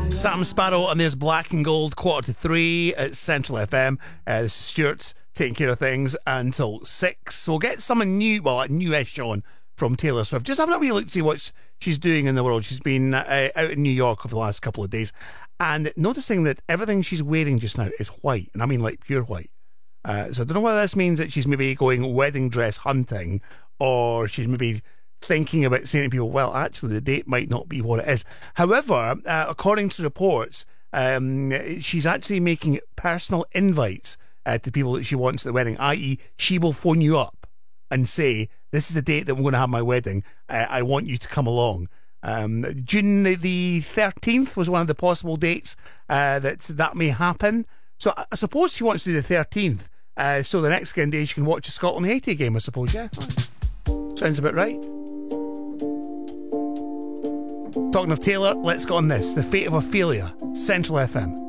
Sam Sparrow, and there's Black and Gold, 2:45 at Central FM. This is Stuart's taking care of things until 6. We'll get something new, well, a newish on from Taylor Swift. Just having a wee look to see what she's doing in the world. She's been out in New York over the last couple of days, and noticing that everything she's wearing just now is white, and I mean like pure white. So I don't know whether this means that she's maybe going wedding dress hunting, or she's maybe thinking about saying to people, well, actually the date might not be what it is. However, according to reports, she's actually making personal invites to people that she wants at the wedding, i.e. she will phone you up and say, this is the date that I'm going to have my wedding, I want you to come along. June the 13th was one of the possible dates that may happen. So I suppose she wants to do the 13th, so the next day she can watch a Scotland-Haiti game, I suppose, yeah? Sounds about right. Talking of Taylor, let's go on this. The Fate of Ophelia, Central FM.